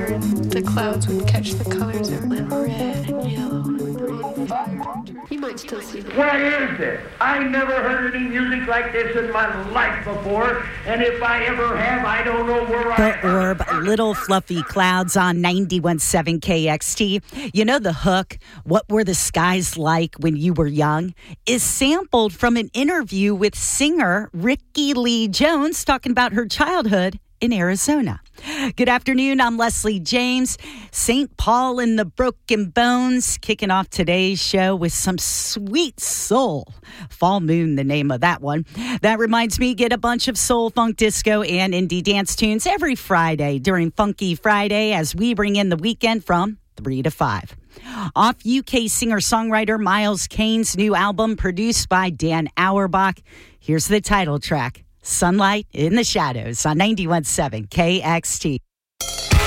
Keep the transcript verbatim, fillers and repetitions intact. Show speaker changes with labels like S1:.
S1: and the clouds would catch the colors of red and yellow and green and fire. You might still see them.
S2: What is this? I never heard any music like this in my life before, and if I ever have, I don't know where I
S3: The Orb, Little Fluffy Clouds on ninety-one point seven K X T. You know the hook, What Were the Skies Like When You Were Young, is sampled from an interview with singer Ricky Lee Jones talking about her childhood in Arizona. Good afternoon, I'm Leslie James. Saint Paul and the Broken Bones kicking off today's show with some sweet soul. Fall Moon, the name of that one. That reminds me, get a bunch of soul, funk, disco, and indie dance tunes every Friday during Funky Friday as we bring in the weekend from three to five. Off U K singer-songwriter Miles Kane's new album produced by Dan Auerbach. Here's the title track, Sunlight in the Shadows on ninety-one point seven K X T.